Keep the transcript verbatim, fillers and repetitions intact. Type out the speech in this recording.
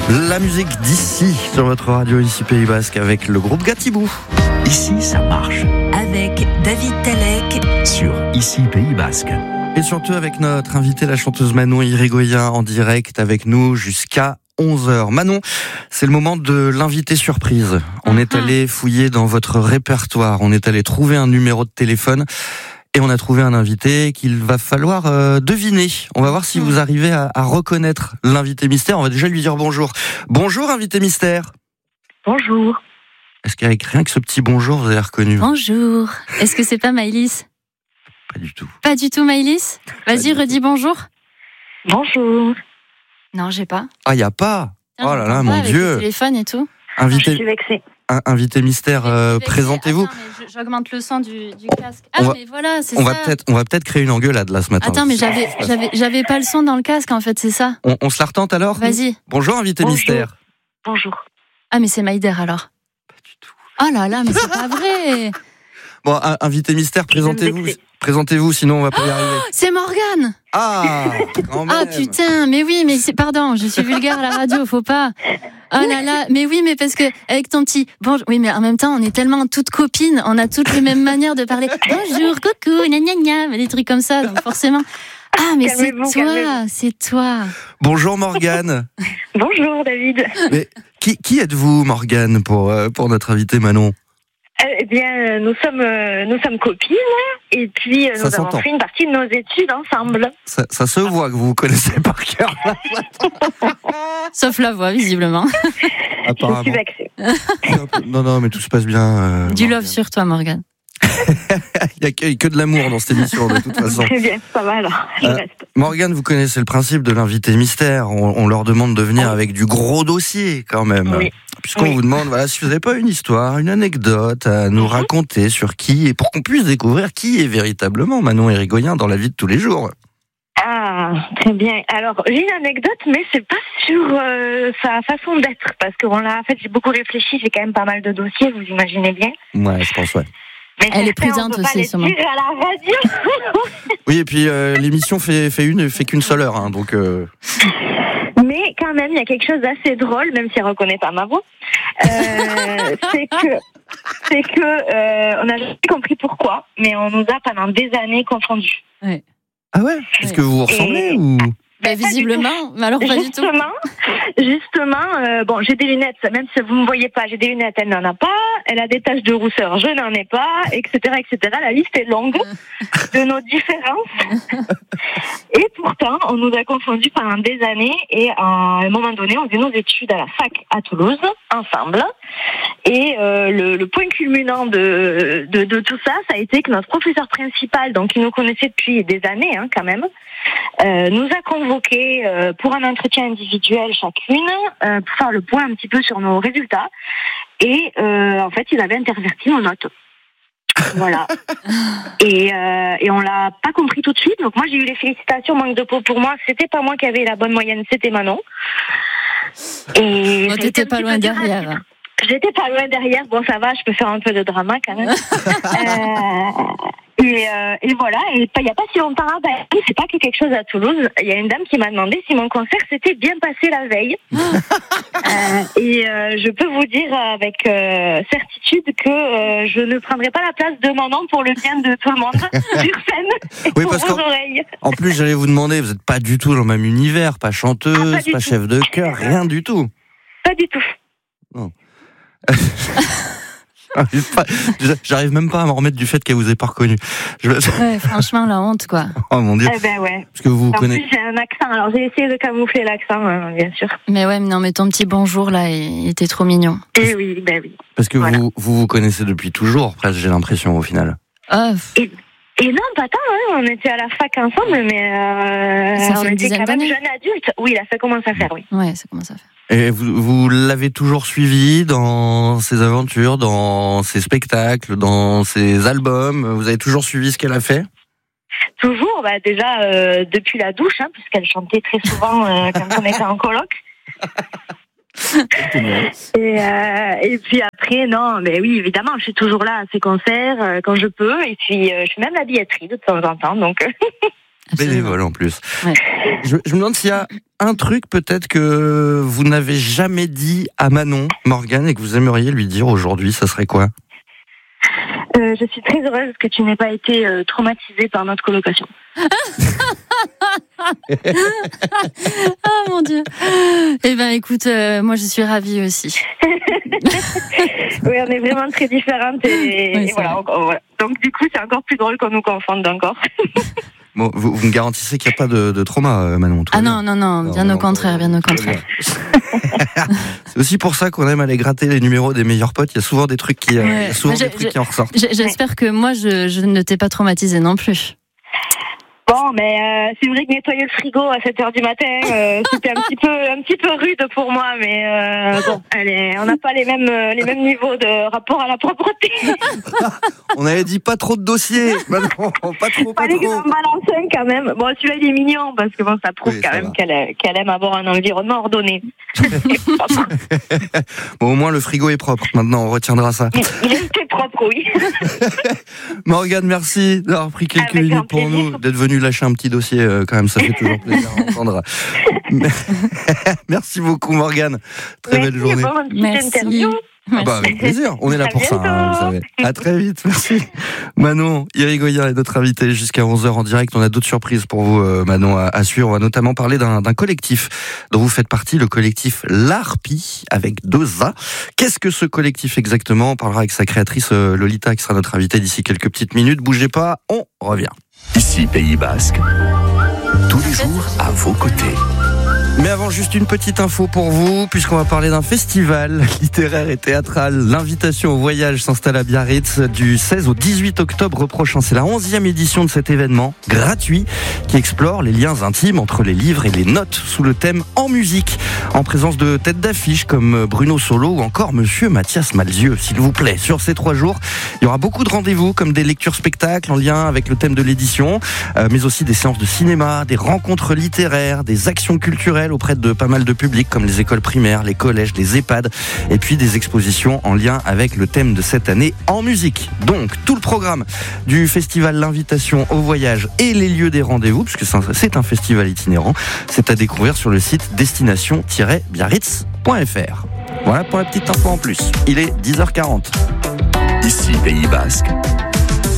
La musique d'ici sur votre radio ici Pays Basque avec le groupe Gatibou. Ici ça marche. Avec David Talek sur Ici Pays Basque. Et surtout avec notre invitée, la chanteuse Manon Irigoyen, en direct avec nous jusqu'à onze heures. Manon, c'est le moment de l'invité surprise. On uh-huh. est allé fouiller dans votre répertoire, on est allé trouver un numéro de téléphone et on a trouvé un invité qu'il va falloir euh, deviner. On va voir si uh-huh. vous arrivez à, à reconnaître l'invité mystère. On va déjà lui dire bonjour. Bonjour invité mystère. Bonjour. Est-ce qu'avec rien que ce petit bonjour, vous avez reconnu? Bonjour. Est-ce que c'est pas Maëlys? Pas du tout. Pas du tout Maëlys? Vas-y, redis tout. Bonjour. Bonjour. Non, j'ai pas. Ah, y a pas. Tiens, oh là là, mon avec Dieu. Le téléphone et tout. Invité. Je suis vexée. Un, invité mystère, euh, présentez-vous. Attends, mais j'augmente le son du, du casque. Ah, va, mais voilà, c'est on ça. Va peut-être, on va peut-être créer une engueulade là ce matin. Attends, mais j'avais, j'avais, j'avais pas le son dans le casque en fait, c'est ça. On, on se la retente alors? Vas-y. Bonjour, invité Bonjour. mystère. Bonjour. Ah, mais c'est Maïder alors. Pas du tout. Oh là là, mais c'est pas vrai. Bon, un, invité mystère, présentez-vous. Présentez-vous, sinon on va pas y arriver. Oh, c'est Morgane. Ah, quand même. Ah putain, mais oui, mais c'est pardon, je suis vulgaire à la radio, faut pas. Oh là là, mais oui, mais parce que avec ton petit bonjour, oui, mais en même temps, on est tellement toutes copines, on a toutes les mêmes manières de parler. Bonjour, coucou, gna gna gna, des trucs comme ça, donc forcément. Ah, mais c'est toi, calmez-vous. c'est toi. Bonjour Morgane. Bonjour David. Mais qui, qui êtes-vous Morgane pour pour notre invité Manon? Eh bien, nous sommes, euh, nous sommes copines et puis euh, nous ça avons s'entend. fait une partie de nos études ensemble. Ça, ça se voit que vous vous connaissez par cœur. Sauf la voix, visiblement. Apparemment. Je suis vexée. Non, non, mais tout se passe bien. Euh, du Morgane. love sur toi, Morgane. Il n'y a que, que de l'amour dans cette émission, de toute façon. Très bien, ça va alors. Je Euh, reste. Morgane, vous connaissez le principe de l'invité mystère. On, on leur demande de venir Oui. avec du gros dossier, quand même. Oui. Puisqu'on Oui. vous demande, voilà, si vous n'avez pas une histoire, une anecdote à nous Mhm. raconter sur qui, et pour qu'on puisse découvrir qui est véritablement Manon Irigoyen dans la vie de tous les jours. Ah, très bien. Alors, j'ai une anecdote, mais c'est pas sur euh, sa façon d'être, parce que bon, là, en fait, j'ai beaucoup réfléchi, j'ai quand même pas mal de dossiers, vous imaginez bien. Ouais, je pense, ouais. Mais Elle est certains, prudente on peut pas aussi, les sûrement. dire à la radio. Oui, et puis euh, l'émission fait, fait, une, fait qu'une seule heure, hein, donc... Euh... Mais quand même, il y a quelque chose d'assez drôle, même si elle reconnaît pas ma voix. Euh, c'est que, c'est que, euh, on n'a jamais compris pourquoi, mais on nous a pendant des années confondus. Ouais. Ah ouais? Est-ce que vous vous ressemblez Et- ou... Bah, visiblement, mais alors pas du tout. Justement, justement, euh, bon, j'ai des lunettes, même si vous me voyez pas, j'ai des lunettes, elle n'en a pas, elle a des taches de rousseur, je n'en ai pas, et cetera, et cetera. La liste est longue de nos différences. Et pourtant, on nous a confondus pendant des années, et à un moment donné, on faisait nos études à la fac à Toulouse, ensemble. Et euh, le, le point culminant de, de, de tout ça, ça a été que notre professeur principal, donc qui nous connaissait depuis des années, hein, quand même, euh, nous a convoqués euh, pour un entretien individuel chacune, euh, pour faire le point un petit peu sur nos résultats. Et euh, en fait, ils avaient interverti nos notes. Voilà. Et, euh, et on l'a pas compris tout de suite. Donc moi, j'ai eu les félicitations, manque de peau pour moi. C'était pas moi qui avais la bonne moyenne, c'était Manon. Et Oh, t'étais pas loin derrière. J'étais pas loin derrière. Bon, ça va, je peux faire un peu de drama quand même. euh, et, euh, et voilà. Et il n'y a pas si longtemps, ah, ben, c'est pas que quelque chose à Toulouse. Il y a une dame qui m'a demandé si mon concert s'était bien passé la veille. euh, et euh, je peux vous dire avec euh, certitude que euh, je ne prendrai pas la place de mon nom pour le bien de tout le monde sur scène et Oui, pour parce vos qu'en- oreilles. En plus, j'allais vous demander, vous n'êtes pas du tout dans le même univers, pas chanteuse, Ah, pas pas, du tout. chef de chœur, rien du tout. Pas du tout. J'arrive pas- J'arrive même pas à m'en remettre du fait qu'elle vous ait pas reconnu. Je... Ouais, franchement, la honte, quoi. Oh mon Dieu. Eh ben ouais. Parce que vous En connaissez. plus, j'ai un accent. Alors, j'ai essayé de camoufler l'accent, hein, bien sûr. Mais ouais, mais non, mais ton petit bonjour, là, il était trop mignon. Et oui, ben oui. Parce que Voilà. vous, vous vous connaissez depuis toujours, presque, j'ai l'impression, au final. Oh, Et non, pas tant, hein. On était à la fac ensemble, mais euh, Ça fait on une était dizaine quand même d'années. jeunes adultes. Oui, là, ça commence à faire, oui. ouais, ça commence à faire. Et vous, vous l'avez toujours suivi dans ses aventures, dans ses spectacles, dans ses albums. Vous avez toujours suivi ce qu'elle a fait? Toujours, bah, déjà, euh, depuis la douche, hein, puisqu'elle chantait très souvent euh, quand on était en coloc. Et, euh, et puis après, non, mais oui, évidemment, je suis toujours là à ses concerts euh, quand je peux. Et puis, euh, je fais même la billetterie de temps en temps, donc... Absolument. Bénévole en plus. Ouais. Je, je me demande s'il y a un truc peut-être que vous n'avez jamais dit à Manon, Morgane, et que vous aimeriez lui dire aujourd'hui, ça serait quoi ? Euh, je suis très heureuse que tu n'aies pas été euh, traumatisée par notre colocation. Oh mon Dieu. Eh ben écoute, euh, moi je suis ravie aussi. Oui, on est vraiment très différentes et, Oui, et voilà, encore, voilà. Donc du coup, c'est encore plus drôle qu'on nous confonde encore. Bon, vous, vous me garantissez qu'il n'y a pas de, de trauma, euh, Manon. tout Ah va non, non, non, Non, bien non, au contraire, bien au Très contraire. bien. C'est aussi pour ça qu'on aime aller gratter les numéros des meilleurs potes. Il y a souvent des trucs qui, euh, Ouais. il y a souvent J'ai- des trucs j'ai- qui en ressortent. J'- J'espère que moi je, je ne t'ai pas traumatisé non plus. Bon, mais euh, c'est vrai que nettoyer le frigo à sept heures du matin, euh, c'était un petit peu un petit peu rude pour moi, mais euh, bon, allez, on n'a pas les mêmes euh, les mêmes niveaux de rapport à la propreté. On avait dit pas trop de dossiers. Manon, pas trop, pas Fallait que trop. j'en balance un quand même. Bon, celui-là il est mignon parce que bon, ça prouve Oui, quand ça même va. qu'elle a- qu'elle aime avoir un environnement ordonné. Bon, au moins le frigo est propre. Maintenant, on retiendra ça. Il est très propre, oui. Morgane, merci d'avoir pris quelques Avec grand minutes pour plaisir. nous, d'être venu lâcher un petit dossier, euh, quand même, ça fait toujours plaisir à entendre. Merci beaucoup, Morgane. Très Merci, belle journée. bon, une petite Merci. interview. Ah bah, avec plaisir, on est là À pour ça, hein, vous bientôt. savez. À très vite, merci. Manon, Irigoyen est notre invité jusqu'à onze heures en direct. On a d'autres surprises pour vous, euh, Manon, à, à suivre. On va notamment parler d'un, d'un collectif dont vous faites partie, le collectif L'Harpie, avec deux A. Qu'est-ce que ce collectif exactement ? On parlera avec sa créatrice euh, Lolita, qui sera notre invitée d'ici quelques petites minutes. Bougez pas, on revient. Ici Pays Basque, tous les jours à vos côtés. Mais avant, juste une petite info pour vous, puisqu'on va parler d'un festival littéraire et théâtral. L'invitation au voyage s'installe à Biarritz du seize au dix-huit octobre prochain. C'est la onzième édition de cet événement gratuit qui explore les liens intimes entre les livres et les notes sous le thème en musique, en présence de têtes d'affiche comme Bruno Solo ou encore Monsieur Mathias Malzieu, s'il vous plaît. Sur ces trois jours, il y aura beaucoup de rendez-vous comme des lectures spectacles en lien avec le thème de l'édition, euh, mais aussi des séances de cinéma, des rencontres littéraires, des actions culturelles auprès de pas mal de publics comme les écoles primaires, les collèges, les EHPAD, et puis des expositions en lien avec le thème de cette année en musique. Donc tout le programme du festival, l'invitation au voyage et les lieux des rendez-vous, puisque c'est un, c'est un festival itinérant, c'est à découvrir sur le site destination tiret biarritz point f r. Voilà pour la petite info en plus. Il est dix heures quarante. Ici Pays Basque,